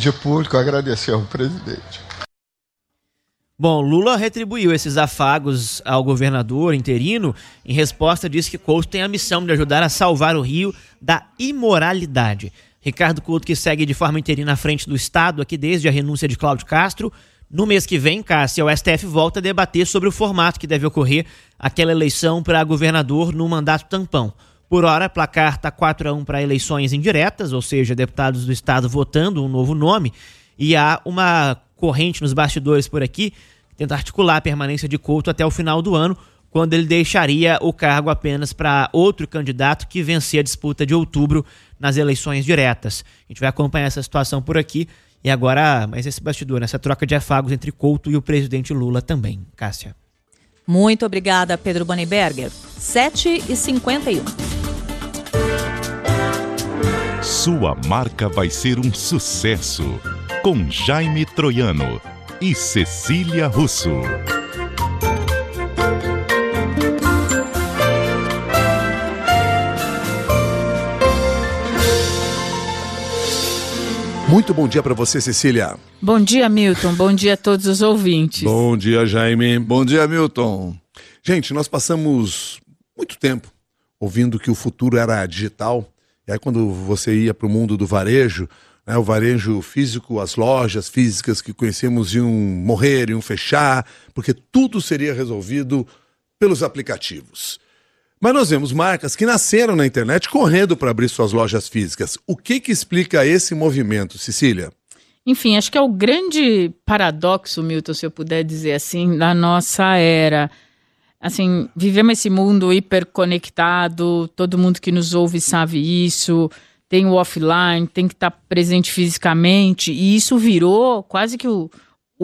de público agradecer ao presidente. Bom, Lula retribuiu esses afagos ao governador interino. Em resposta, disse que Couto tem a missão de ajudar a salvar o Rio da imoralidade. Ricardo Couto, que segue de forma interina à frente do Estado aqui desde a renúncia de Cláudio Castro. No mês que vem, Cássia, o STF volta a debater sobre o formato que deve ocorrer aquela eleição para governador no mandato tampão. Por hora, placar está 4-1 para eleições indiretas, ou seja, deputados do Estado votando um novo nome. E há uma corrente nos bastidores por aqui que tenta articular a permanência de Couto até o final do ano, quando ele deixaria o cargo apenas para outro candidato que vencer a disputa de outubro nas eleições diretas. A gente vai acompanhar essa situação por aqui. E agora, mais esse bastidor, essa troca de afagos entre Couto e o presidente Lula também. Cássia. Muito obrigada, Pedro Bonneberger. 7h51. Sua marca vai ser um sucesso. Com Jaime Troiano e Cecília Russo. Muito bom dia para você, Cecília. Bom dia, Milton. Bom dia a todos os ouvintes. Bom dia, Jaime. Bom dia, Milton. Gente, nós passamos muito tempo ouvindo que o futuro era digital. E aí quando você ia para o mundo do varejo, né, o varejo físico, as lojas físicas que conhecemos iam morrer, iam fechar, porque tudo seria resolvido pelos aplicativos. Mas nós vemos marcas que nasceram na internet correndo para abrir suas lojas físicas. O que explica esse movimento, Cecília? Enfim, acho que é o grande paradoxo, Milton, se eu puder dizer assim, da nossa era. Assim, vivemos esse mundo hiperconectado, todo mundo que nos ouve sabe isso, tem o offline, tem que estar presente fisicamente, e isso virou quase que o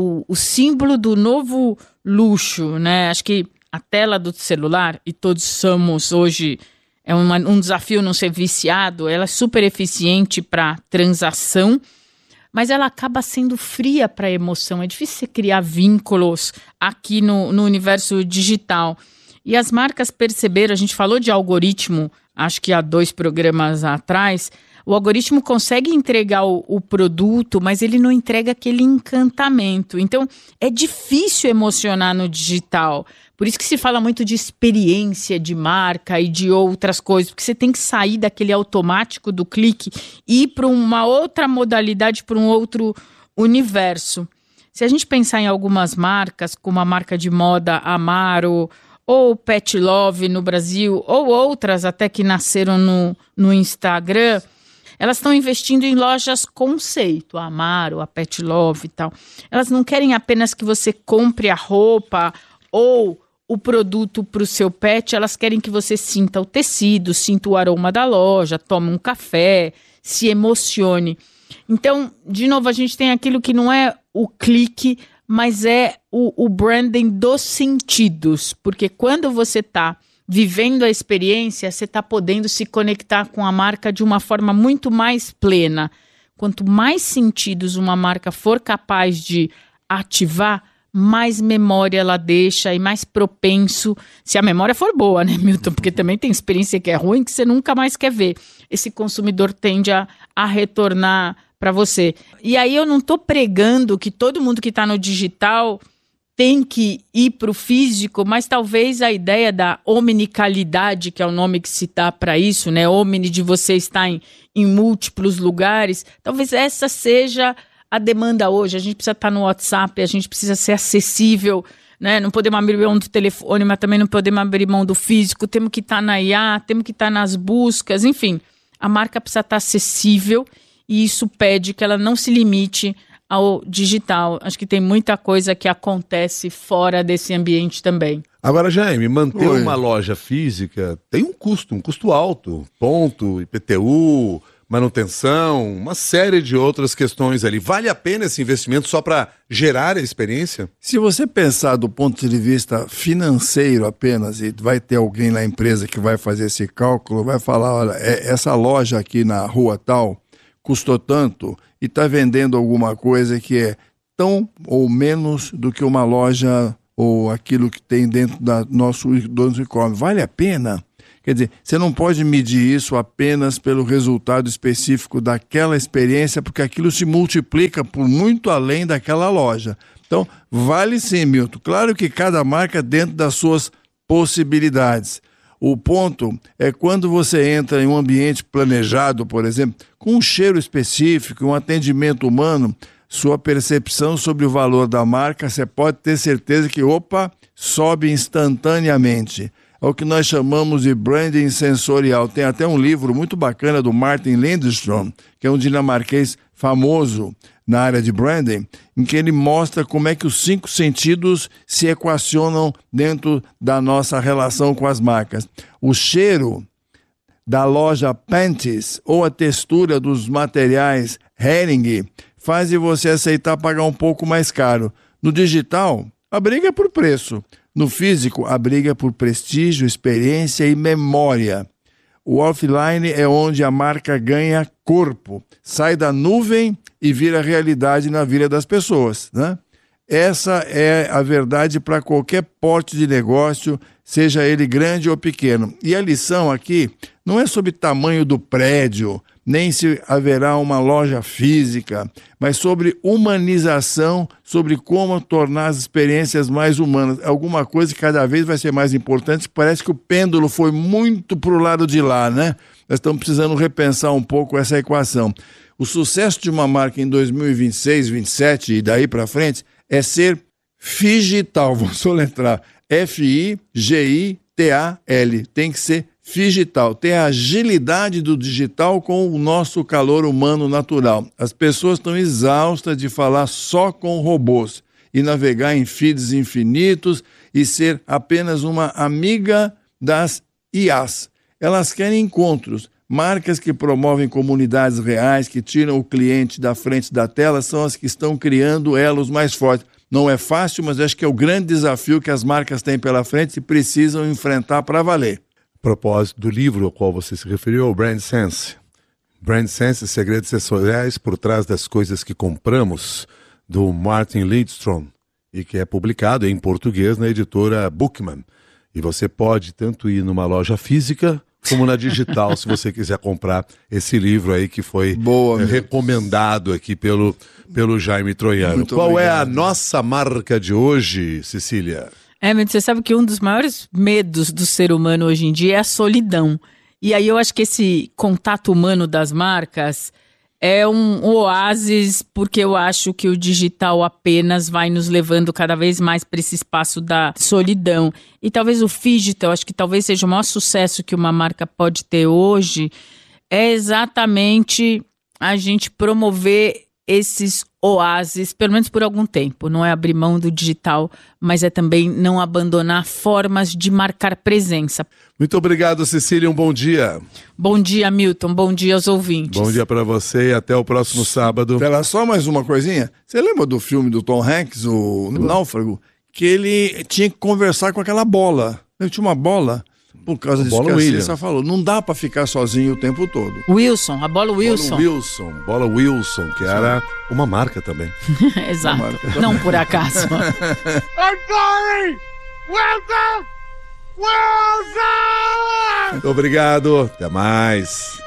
símbolo do novo luxo, né? Acho que a tela do celular, e todos somos hoje, é um desafio não ser viciado, ela é super eficiente para transação, mas ela acaba sendo fria para emoção. É difícil você criar vínculos aqui no universo digital. E as marcas perceberam, a gente falou de algoritmo, acho que há 2 programas atrás, o algoritmo consegue entregar o produto, mas ele não entrega aquele encantamento. Então, é difícil emocionar no digital. Por isso que se fala muito de experiência de marca e de outras coisas, porque você tem que sair daquele automático do clique e ir para uma outra modalidade, para um outro universo. Se a gente pensar em algumas marcas, como a marca de moda Amaro, ou Pet Love no Brasil, ou outras até que nasceram no Instagram, elas estão investindo em lojas conceito, a Amaro, a Pet Love e tal. Elas não querem apenas que você compre a roupa ou o produto para o seu pet, elas querem que você sinta o tecido, sinta o aroma da loja, tome um café, se emocione. Então, de novo, a gente tem aquilo que não é o clique, mas é o branding dos sentidos, porque quando você está vivendo a experiência, você está podendo se conectar com a marca de uma forma muito mais plena. Quanto mais sentidos uma marca for capaz de ativar, mais memória ela deixa e mais propenso, se a memória for boa, né, Milton? Porque também tem experiência que é ruim, que você nunca mais quer ver. Esse consumidor tende a retornar para você. E aí eu não estou pregando que todo mundo que está no digital tem que ir para o físico, mas talvez a ideia da omnicalidade, que é o nome que se dá para isso, né? Omni, de você estar em múltiplos lugares, talvez essa seja a demanda hoje. A gente precisa estar no WhatsApp, a gente precisa ser acessível, né? Não podemos abrir mão do telefone, mas também não podemos abrir mão do físico, temos que estar na IA, temos que estar nas buscas, enfim. A marca precisa estar acessível e isso pede que ela não se limite ao digital. Acho que tem muita coisa que acontece fora desse ambiente também. Agora, Jaime, manter uma loja física tem um custo alto, ponto, IPTU, manutenção, uma série de outras questões ali. Vale a pena esse investimento só para gerar a experiência? Se você pensar do ponto de vista financeiro apenas, e vai ter alguém na empresa que vai fazer esse cálculo, vai falar, olha, essa loja aqui na rua tal custou tanto e está vendendo alguma coisa que é tão ou menos do que uma loja ou aquilo que tem dentro da nosso e-commerce. Vale a pena? Quer dizer, você não pode medir isso apenas pelo resultado específico daquela experiência, porque aquilo se multiplica por muito além daquela loja. Então, vale sim, Milton. Claro que cada marca dentro das suas possibilidades. O ponto é quando você entra em um ambiente planejado, por exemplo, com um cheiro específico, um atendimento humano, sua percepção sobre o valor da marca, você pode ter certeza que, sobe instantaneamente. É o que nós chamamos de branding sensorial. Tem até um livro muito bacana do Martin Lindstrom, que é um dinamarquês famoso na área de branding, em que ele mostra como é que os 5 sentidos se equacionam dentro da nossa relação com as marcas. O cheiro da loja Panties ou a textura dos materiais Hering faz você aceitar pagar um pouco mais caro. No digital, a briga é por preço. No físico, a briga é por prestígio, experiência e memória. O offline é onde a marca ganha corpo, sai da nuvem e vira realidade na vida das pessoas, né? Essa é a verdade para qualquer porte de negócio, seja ele grande ou pequeno. E a lição aqui não é sobre tamanho do prédio, nem se haverá uma loja física, mas sobre humanização, sobre como tornar as experiências mais humanas. Alguma coisa que cada vez vai ser mais importante. Parece que o pêndulo foi muito para o lado de lá, né? Nós estamos precisando repensar um pouco essa equação. O sucesso de uma marca em 2026, 2027 e daí para frente é ser figital. Vou soletrar. F-I-G-I-T-A-L. Tem que ser figital. Tem a agilidade do digital com o nosso calor humano natural. As pessoas estão exaustas de falar só com robôs e navegar em feeds infinitos e ser apenas uma amiga das IAs. Elas querem encontros. Marcas que promovem comunidades reais, que tiram o cliente da frente da tela, são as que estão criando elos mais fortes. Não é fácil, mas acho que é o grande desafio que as marcas têm pela frente e precisam enfrentar para valer. A propósito do livro ao qual você se referiu, o Brand Sense. Brand Sense, Segredos Sensoriais por Trás das Coisas que Compramos, do Martin Lindstrom, e que é publicado em português na editora Bookman. E você pode tanto ir numa loja física como na digital, se você quiser comprar esse livro aí que foi recomendado aqui pelo Jaime Troiano. Muito Qual obrigado. é a nossa marca de hoje, Cecília? Mas você sabe que um dos maiores medos do ser humano hoje em dia é a solidão. E aí eu acho que esse contato humano das marcas é um oásis, porque eu acho que o digital apenas vai nos levando cada vez mais para esse espaço da solidão. E talvez o digital, acho que talvez seja o maior sucesso que uma marca pode ter hoje, é exatamente a gente promover esses oásis, pelo menos por algum tempo. Não é abrir mão do digital, mas é também não abandonar formas de marcar presença. Muito obrigado, Cecília. Um bom dia. Bom dia, Milton. Bom dia aos ouvintes. Bom dia para você e até o próximo sábado. Espera só mais uma coisinha. Você lembra do filme do Tom Hanks, o Náufrago? Que ele tinha que conversar com aquela bola. Ele tinha uma bola. Por causa disso que a Cissa falou. Não dá para ficar sozinho o tempo todo. Wilson, a bola Wilson. Bola Wilson, que era uma marca também. Exato. Não por acaso. I'm sorry! Wilson! Wilson! Muito obrigado. Até mais.